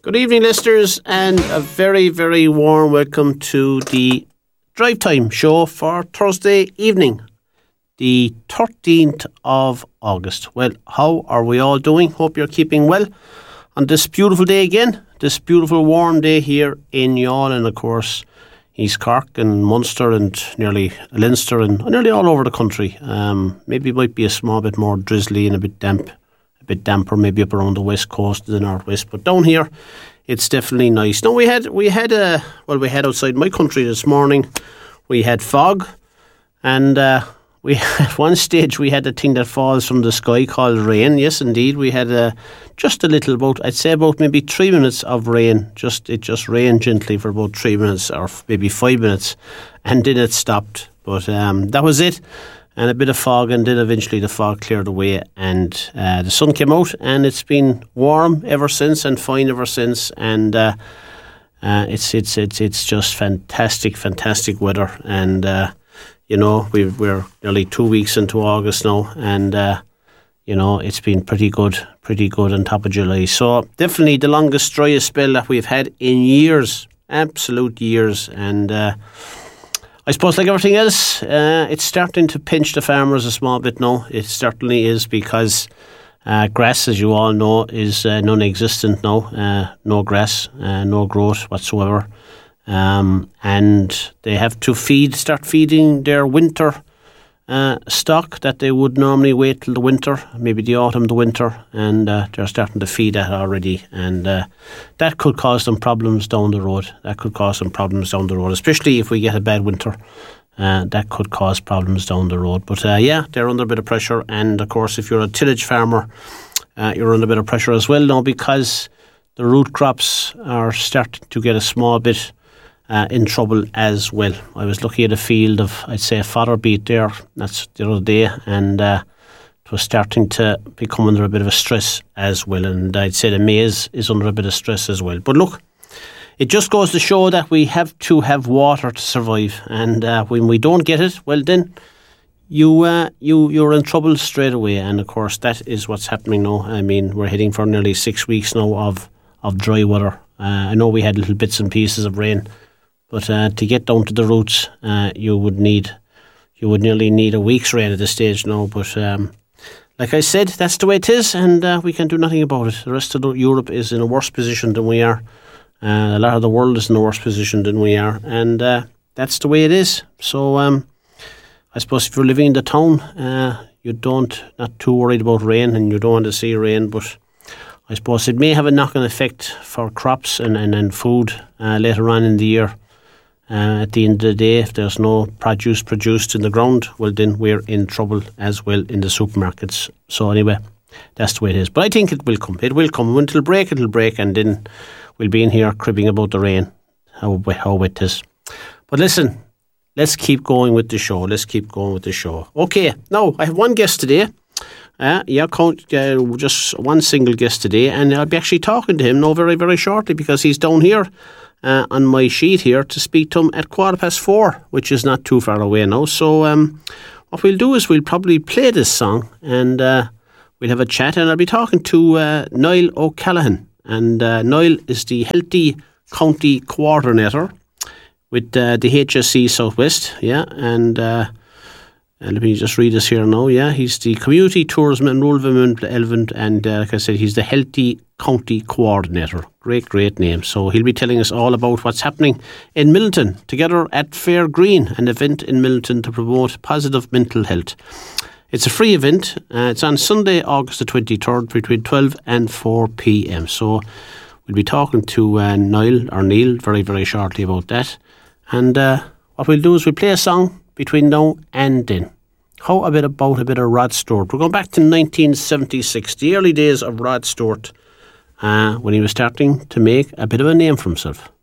Good evening, listeners, and a very, very warm welcome to the Drive Time show for Thursday evening, the 13th of August. Well, how are we all doing? Hope you're keeping well on this beautiful day again, this beautiful warm day here in Youghal, and of course East Cork and Munster and nearly Leinster and nearly all over the country. Maybe it might be a small bit more drizzly and a bit damper, maybe up around the west coast, the northwest, but down here it's definitely nice. Now we had outside my country this morning, we had fog, and we at one stage we had a thing that falls from the sky called rain. Yes, indeed, we had just a little, about maybe 3 minutes of rain. It just rained gently for about 3 minutes or maybe 5 minutes, and then it stopped. But that was it. And a bit of fog, and then eventually the fog cleared away, and the sun came out, and it's been warm ever since and fine ever since, and it's just fantastic weather, and we're nearly 2 weeks into August now, and it's been pretty good on top of July. So definitely the longest, driest spell that we've had in years, absolute years, and I suppose like everything else, it's starting to pinch the farmers a small bit now. It certainly is, because grass, as you all know, is non-existent now. No grass, no growth whatsoever. And they have to start feeding their winter stock that they would normally wait till the winter, maybe the autumn, the winter, and they're starting to feed that already, and that could cause them problems down the road. Especially if we get a bad winter. That could cause problems down the road. But they're under a bit of pressure, and of course if you're a tillage farmer, you're under a bit of pressure as well now, because the root crops are starting to get a small bit in trouble as well. I was looking at a field of, I'd say, a fodder beet there, that's the other day, and it was starting to become under a bit of a stress as well, and I'd say the maize is under a bit of stress as well. But look, it just goes to show that we have to have water to survive, and when we don't get it, well then you're in trouble straight away, and of course that is what's happening now. I mean, we're heading for nearly 6 weeks now of dry weather. I know we had little bits and pieces of rain, but to get down to the roots, you would nearly need a week's rain at this stage now. But like I said, that's the way it is, and we can do nothing about it. The rest of Europe is in a worse position than we are. A lot of the world is in a worse position than we are, and that's the way it is. So I suppose if you're living in the town, not too worried about rain, and you don't want to see rain, but I suppose it may have a knock-on effect for crops and food later on in the year. At the end of the day, if there's no produce produced in the ground, well then we're in trouble as well in the supermarkets. So anyway, that's the way it is. But I think it will come. When it'll break, and then we'll be in here cribbing about the rain, how wet it is. But listen, let's keep going with the show. Okay, now I have one guest today. Just one single guest today, and I'll be actually talking to him now very, very shortly, because he's down here on my sheet here to speak to him at 4:15, which is not too far away now. So what we'll do is we'll probably play this song, and we'll have a chat, and I'll be talking to Niall O'Callaghan, and Niall is the Healthy County Coordinator with the HSE Southwest, and let me just read this here now. He's the Community Tourism and Rural Development, and like I said, he's the Healthy County Coordinator. Great name. So he'll be telling us all about what's happening in Milton, together at Fair Green, an event in Milton to promote positive mental health. It's a free event. It's on Sunday, August the 23rd, between 12 and 4 p.m. So we'll be talking to Neil very, very shortly about that. And what we'll do is we'll play a song between now and then. How about a bit of Rod Stewart? We're going back to 1976, the early days of Rod Stewart, when he was starting to make a bit of a name for himself.